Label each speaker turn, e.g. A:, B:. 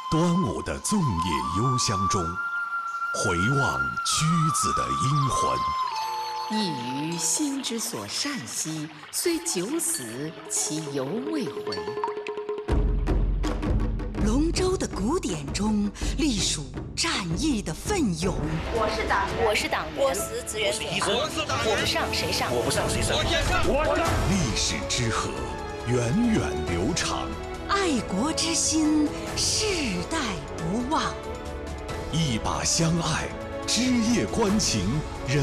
A: 端午的粽叶幽香中，回望屈子的英魂。
B: 一于心之所善兮，虽九死，其犹未回。
C: 龙舟的古典中，隶属战役的奋勇。
D: 我是党员，
E: 我是党员，我死志愿者，我不上谁上，
F: 我不上谁上，
G: 我先上，我上。
A: 历史之河，源远流长，
C: 爱国之心，世代不忘。
A: 一把相爱，枝叶关情。